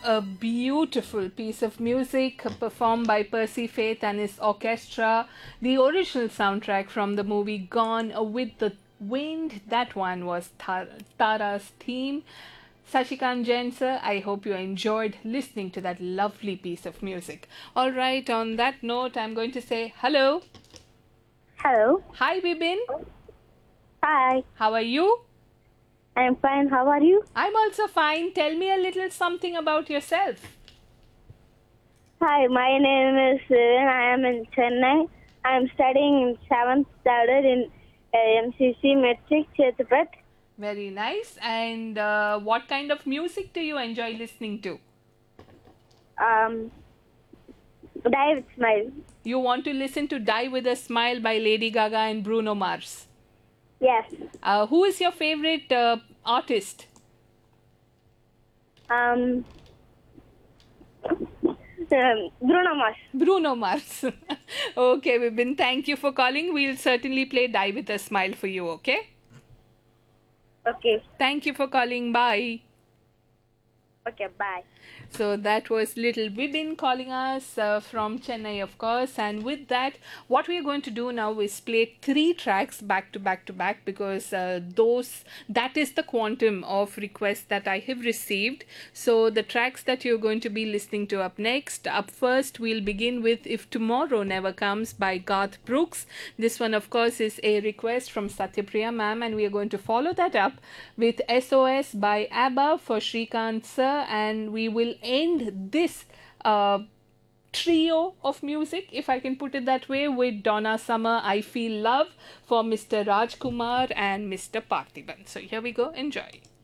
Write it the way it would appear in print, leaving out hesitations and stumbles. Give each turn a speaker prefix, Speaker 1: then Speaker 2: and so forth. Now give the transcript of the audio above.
Speaker 1: a beautiful piece of music performed by Percy Faith and his orchestra. The original soundtrack from the movie Gone with the Wind. That one was Tara's theme. Sashikant Jain sir, I hope you enjoyed listening to that lovely piece of music. All right, on that note, I'm going to say hello.
Speaker 2: Hello.
Speaker 1: Hi, Bibin.
Speaker 2: Hi.
Speaker 1: How are you?
Speaker 2: I'm fine. How are you?
Speaker 1: I'm also fine. Tell me a little something about yourself.
Speaker 2: Hi, my name is Sivan. I am in Chennai. I am studying in 7th standard in MCC Metric Chethapat.
Speaker 1: Very nice. And what kind of music do you enjoy listening to?
Speaker 2: Die with Smile.
Speaker 1: You want to listen to Die with a Smile by Lady Gaga and Bruno Mars.
Speaker 2: Yes.
Speaker 1: Who is your favorite artist?
Speaker 2: Bruno Mars.
Speaker 1: Bruno Mars. Okay, Vibin, thank you for calling. We'll certainly play Die with a Smile for you, okay?
Speaker 2: Okay.
Speaker 1: Thank you for calling. Bye.
Speaker 2: Okay, bye.
Speaker 1: So that was little Vibin calling us from Chennai, of course. And with that, what we are going to do now is play 3 tracks back to back to back, because that is the quantum of requests that I have received. So the tracks that you're going to be listening to up next. Up first, we'll begin with If Tomorrow Never Comes by Garth Brooks. This one, of course, is a request from Satyapriya ma'am, and we are going to follow that up with SOS by ABBA for Shrikant sir, and we will end this trio of music, if I can put it that way, with Donna Summer, I Feel Love for Mr. Rajkumar and Mr. Parthiban. So here we go. Enjoy.